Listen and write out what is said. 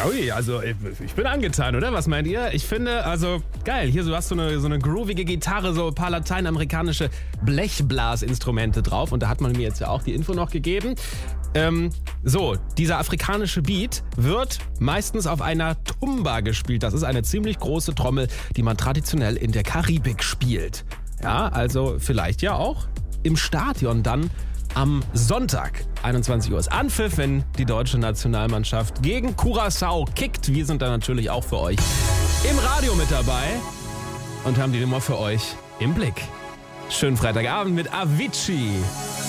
Ui, also ich bin angetan, oder? Was meint ihr? Ich finde, also geil. Hier, du hast so eine groovige Gitarre, so ein paar lateinamerikanische Blechblasinstrumente drauf. Und da hat man mir jetzt ja auch die Info noch gegeben. So, dieser afrikanische Beat wird meistens auf einer Tumba gespielt. Das ist eine ziemlich große Trommel, die man traditionell in der Karibik spielt. Ja, also vielleicht ja auch im Stadion dann am Sonntag, 21 Uhr ist Anpfiff, wenn die deutsche Nationalmannschaft gegen Curaçao kickt. Wir sind da natürlich auch für euch im Radio mit dabei und haben die Nummer für euch im Blick. Schönen Freitagabend mit Avicii.